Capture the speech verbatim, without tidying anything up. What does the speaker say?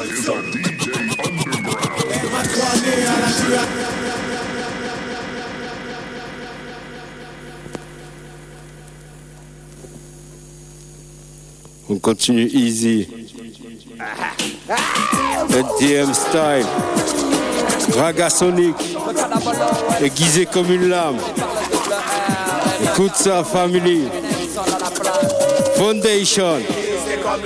is a D J Underground. On continue easy. N T M style. Ragasonic. Aiguisé comme une lame. Écoute ça, family. Foundation.